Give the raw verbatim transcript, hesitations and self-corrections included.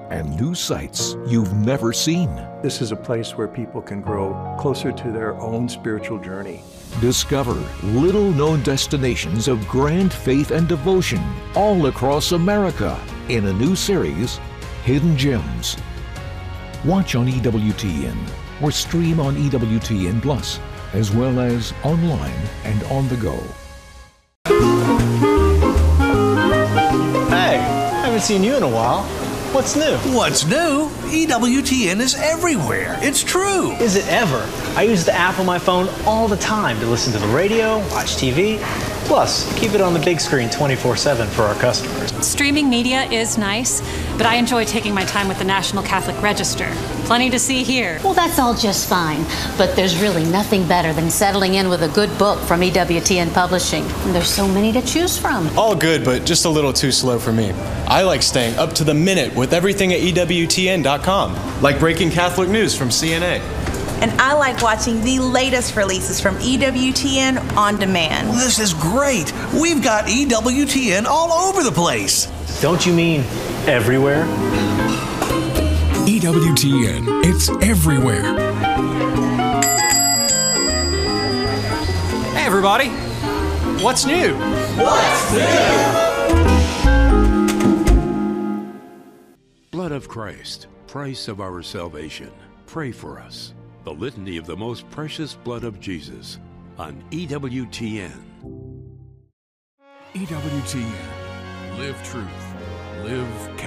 and new sights you've never seen. This is a place where people can grow closer to their own spiritual journey. Discover little-known destinations of grand faith and devotion all across America in a new series, Hidden Gems. Watch on E W T N or stream on E W T N Plus, as well as online and on the go. Hey, haven't seen you in a while. What's new? What's new? E W T N is everywhere. It's true. Is it ever? I use the app on my phone all the time to listen to the radio, watch T V, plus keep it on the big screen twenty-four seven for our customers. Streaming media is nice, but I enjoy taking my time with the National Catholic Register. Plenty to see here. Well, that's all just fine, but there's really nothing better than settling in with a good book from E W T N Publishing. And there's so many to choose from. All good, but just a little too slow for me. I like staying up to the minute with everything at E W T N dot com, like breaking Catholic news from C N A. And I like watching the latest releases from E W T N on demand. Well, this is great. We've got E W T N all over the place. Don't you mean everywhere? E W T N, it's everywhere. Hey everybody, what's new? What's new? Blood of Christ, price of our salvation. Pray for us. The Litany of the Most Precious Blood of Jesus on E W T N. E W T N. Live truth. Live Catholic.